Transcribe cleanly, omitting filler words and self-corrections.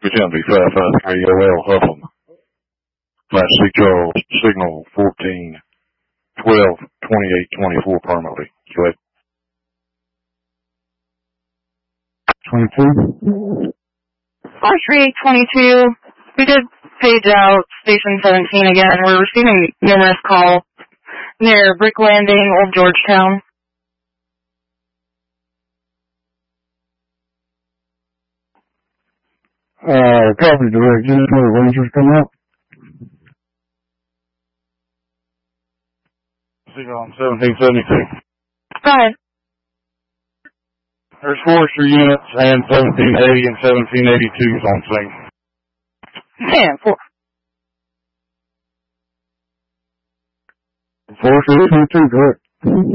Vicinity 553 OL Huffam. Class C Charles, signal 14, 12, 28, 24 permanently. Go ahead. 22. 43822. We did page out Station 17 again. We're receiving numerous calls near Brick Landing, Old Georgetown. Copy direct. Unit where Rangers come out. Signal on 1772. Go ahead. There's forestry units and 1780 and 1782s on scene. Man, 422, correct.